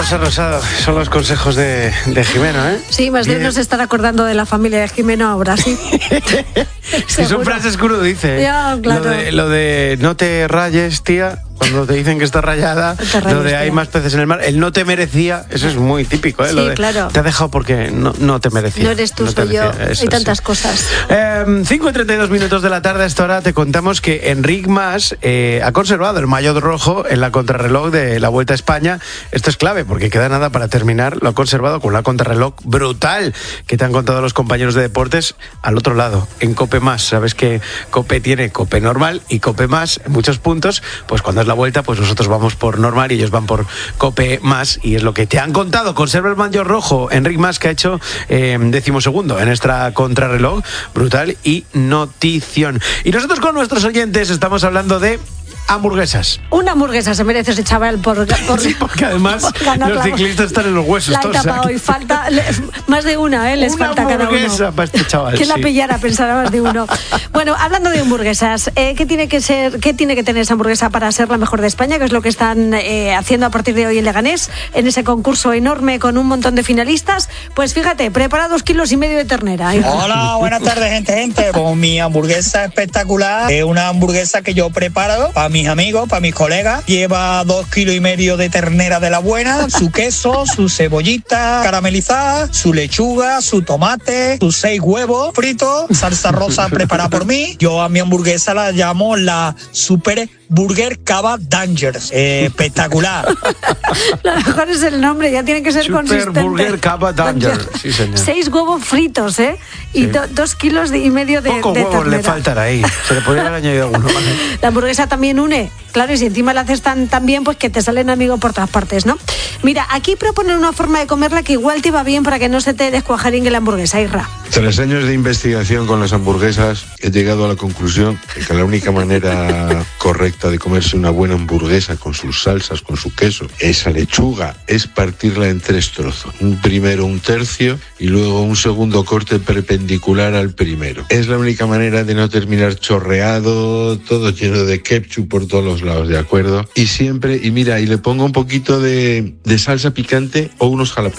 Rosa Rosado, son los consejos de Jimeno, ¿eh? Sí, más de uno se estará acordando de la familia de Jimeno ahora, sí. Si son frases que uno dice. Ya, claro. Lo de no te rayes, tía. Cuando te dicen que está rayada, lo de hay más peces en el mar, el no te merecía, eso es muy típico, ¿eh? Sí, lo de, claro. Te ha dejado porque no te merecía. No eres tú, no soy yo. Hay tantas cosas. 5:32 de la tarde, a esta hora te contamos que Enric Mas ha conservado el maillot rojo en la contrarreloj de la Vuelta a España. Esto es clave porque queda nada para terminar. Lo ha conservado con una contrarreloj brutal que te han contado los compañeros de deportes al otro lado, en Cope Más. Sabes que Cope tiene Cope normal y Cope Más en muchos puntos. Pues cuando es la Vuelta, pues nosotros vamos por normal y ellos van por Cope Más, y es lo que te han contado. Conserva el maillot rojo Enric Mas, que ha hecho 12º en esta contrarreloj, brutal y notición. Y nosotros con nuestros oyentes estamos hablando de hamburguesas. Una hamburguesa se merece ese chaval por sí, porque además los ciclistas están en los huesos. La etapa hoy falta más de una, les una falta cada uno. Una hamburguesa para este chaval. Que la pillara, pensará más de uno. Bueno, hablando de hamburguesas, ¿qué tiene que tener esa hamburguesa para ser la mejor de España? Que es lo que están haciendo a partir de hoy en Leganés, en ese concurso enorme con un montón de finalistas. Pues fíjate, prepara 2,5 kilos de ternera. Hola, buenas tardes, gente. Pues mi hamburguesa espectacular es una hamburguesa que yo preparo para mis amigos, para mis colegas. Lleva 2,5 kilos de ternera de la buena, su queso, su cebollita caramelizada, su lechuga, su tomate, sus 6 huevos fritos, salsa rosa preparada por mí. Yo a mi hamburguesa la llamo la Super Burger Cava Dangers. Espectacular. Lo mejor es el nombre, ya tiene que ser Super consistente. Burger Cava Dangers, sí señor. 6 huevos fritos, y 2,5 kilos de Poco de huevos ternera. le faltará ahí, se le podría haber añadido alguno, ¿vale? La hamburguesa también une, claro, y si encima la haces tan bien, pues que te salen amigos por todas partes, ¿no? Mira, aquí proponen una forma de comerla que igual te va bien para que no se te descuajaringue la hamburguesa, Irra. Tras años de investigación con las hamburguesas, he llegado a la conclusión de que la única manera correcta de comerse una buena hamburguesa con sus salsas, con su queso, esa lechuga, es partirla en 3 trozos. Un primero, un tercio, y luego un segundo corte perpendicular al primero. Es la única manera de no terminar chorreado, todo lleno de ketchup por todos los lados, ¿de acuerdo? Y siempre, y mira, y le pongo un poquito de salsa picante o unos jalapeños.